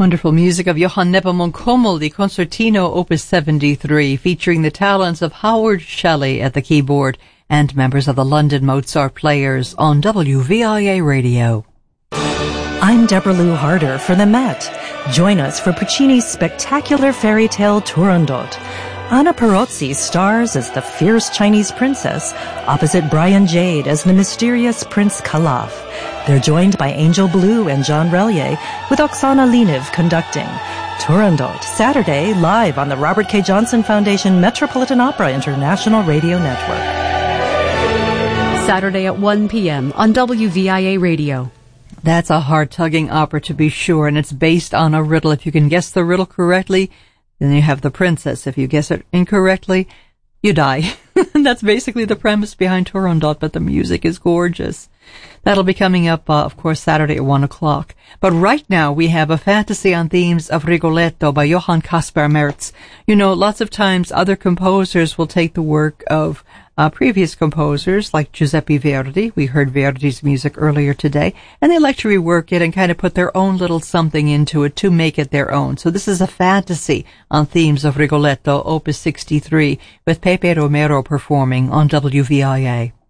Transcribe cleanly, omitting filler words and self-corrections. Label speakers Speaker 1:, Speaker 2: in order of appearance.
Speaker 1: Wonderful music of Johann Nepomuk Hummel, the Concertino Opus 73, featuring the talents of Howard Shelley at the keyboard and members of the London Mozart Players on WVIA Radio.
Speaker 2: I'm Deborah Lou Harder for the Met. Join us for Puccini's spectacular fairy tale Turandot. Anna Perozzi stars as the fierce Chinese princess, opposite Brian Jade as the mysterious Prince Calaf. They're joined by Angel Blue and John Relier, with Oksana Liniv conducting. Turandot, Saturday, live on the Robert K. Johnson Foundation Metropolitan Opera International Radio Network.
Speaker 3: Saturday at 1 p.m. on WVIA Radio.
Speaker 1: That's a heart-tugging opera to be sure, and it's based on a riddle. If you can guess the riddle correctly, then you have the princess. If you guess it incorrectly, you die. That's basically the premise behind Turandot, but the music is gorgeous. That'll be coming up, of course, Saturday at 1 o'clock. But right now we have a fantasy on themes of Rigoletto by Johann Caspar Merz. You know, lots of times other composers will take the work of previous composers like Giuseppe Verdi. We heard Verdi's music earlier today, and they like to rework it and kind of put their own little something into it to make it their own. So this is a fantasy on themes of Rigoletto, Opus 63, with Pepe Romero performing on WVIA.